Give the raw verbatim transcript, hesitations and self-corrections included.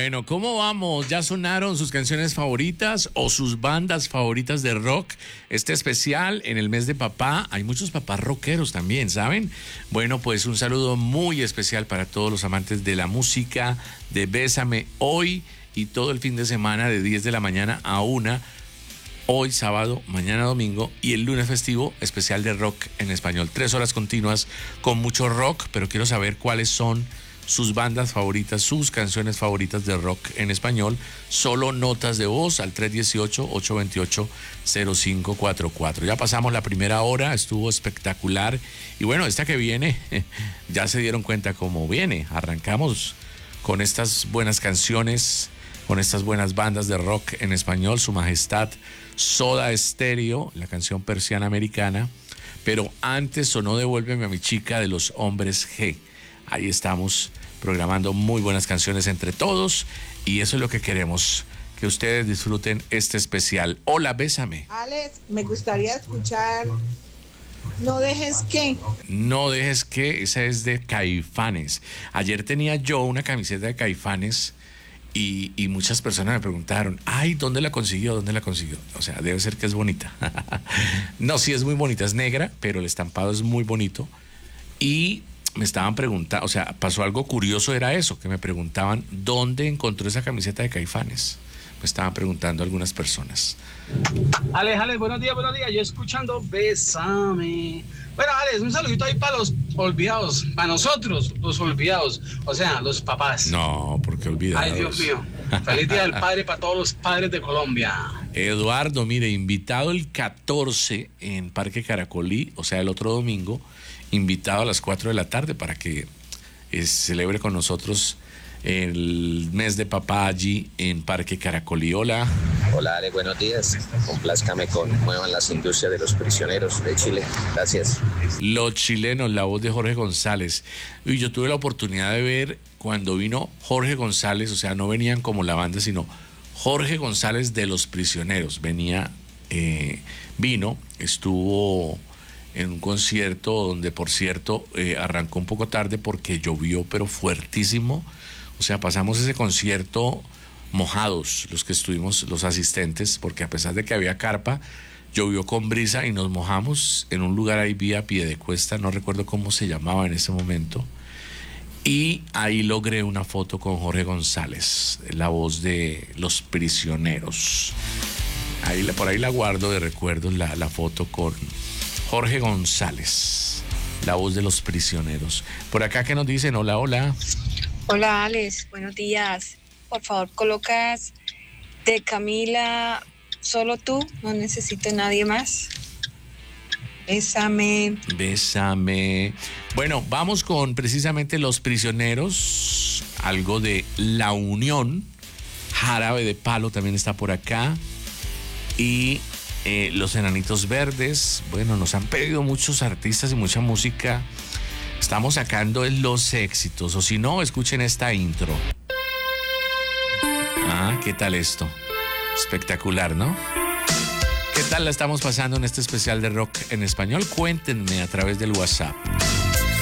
Bueno, ¿cómo vamos? ¿Ya sonaron sus canciones favoritas o sus bandas favoritas de rock? Este especial en el mes de papá, hay muchos papás rockeros también, ¿saben? Bueno, pues un saludo muy especial para todos los amantes de la música, de Bésame hoy y todo el fin de semana de diez de la mañana a una. Hoy sábado, mañana domingo y el lunes festivo especial de rock en español. Tres horas continuas con mucho rock, pero quiero saber cuáles son sus bandas favoritas, sus canciones favoritas de rock en español. Solo notas de voz al tres uno ocho, ocho dos ocho, cero cinco cuatro cuatro. Ya pasamos la primera hora, estuvo espectacular. Y bueno, esta que viene, ya se dieron cuenta cómo viene. Arrancamos con estas buenas canciones, con estas buenas bandas de rock en español. Su Majestad Soda Stereo, la canción Persiana Americana. Pero antes sonó Devuélveme a mi chica de los Hombres G. Ahí estamos programando muy buenas canciones entre todos y eso es lo que queremos, que ustedes disfruten este especial. Hola, Bésame. Alex, me gustaría escuchar No dejes que. No dejes que, esa es de Caifanes. Ayer tenía yo una camiseta de Caifanes y, y muchas personas me preguntaron, ay, ¿dónde la consiguió? ¿Dónde la consiguió? O sea, debe ser que es bonita. No, sí es muy bonita, es negra, pero el estampado es muy bonito. Y me estaban preguntando, o sea, pasó algo curioso, era eso, que me preguntaban dónde encontró esa camiseta de Caifanes. Me estaban preguntando algunas personas. Alex, Alex, buenos días, buenos días. Yo escuchando Bésame. Bueno, Alex, un saludito ahí para los olvidados, para nosotros, los olvidados, o sea, los papás. No, porque olvidados. Ay, Dios mío. Feliz Día del Padre para todos los padres de Colombia. Eduardo, mire, invitado el catorce en Parque Caracolí, o sea, el otro domingo, invitado a las cuatro de la tarde para que eh, celebre con nosotros el mes de papá allí en Parque Caracolí. Hola. Hola, Ale, buenos días. Complázcame con Muevan las Industrias de los Prisioneros de Chile. Gracias. Los chilenos, la voz de Jorge González. Y yo tuve la oportunidad de ver cuando vino Jorge González, o sea, no venían como la banda, sino Jorge González de los Prisioneros. Venía, eh, vino, estuvo en un concierto donde, por cierto, eh, arrancó un poco tarde porque llovió, pero fuertísimo. O sea, pasamos ese concierto mojados, los que estuvimos, los asistentes, porque a pesar de que había carpa, llovió con brisa y nos mojamos en un lugar ahí vía Piedecuesta, no recuerdo cómo se llamaba en ese momento. Y ahí logré una foto con Jorge González, la voz de Los Prisioneros. Ahí, por ahí la guardo de recuerdos, la, la foto con Jorge González, la voz de Los Prisioneros. Por acá, ¿qué nos dicen? Hola, hola. Hola, Alex, buenos días. Por favor, colocas de Camila Solo Tú, no necesito nadie más. Bésame. Bésame. Bueno, vamos con precisamente Los Prisioneros, algo de La Unión. Jarabe de Palo también está por acá. Y eh, Los Enanitos Verdes. Bueno, nos han pedido muchos artistas y mucha música. Estamos sacando los éxitos, o si no, escuchen esta intro. Ah, ¿qué tal esto? Espectacular, ¿no? ¿Qué tal la estamos pasando en este especial de rock en español? Cuéntenme a través del WhatsApp.